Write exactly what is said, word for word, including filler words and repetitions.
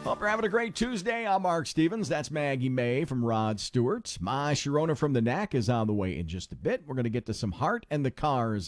Hope you're having a great Tuesday. I'm Mark Stevens. That's Maggie May from Rod Stewart. My Sharona from the Knack is on the way in just a bit. We're going to get to some Heart and the Cars